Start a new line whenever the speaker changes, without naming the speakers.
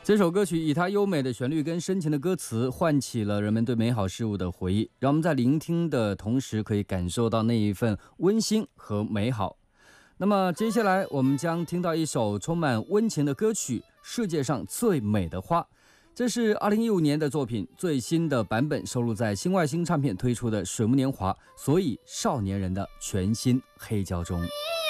这首歌曲以它优美的旋律跟深情的歌词，唤起了人们对美好事物的回忆，让我们在聆听的同时，可以感受到那一份温馨和美好。那么接下来我们将听到一首充满温情的歌曲《世界上最美的花》，这是2015年的作品，最新的版本收录在新外星唱片推出的《水木年华》，所以少年人的全新黑胶中。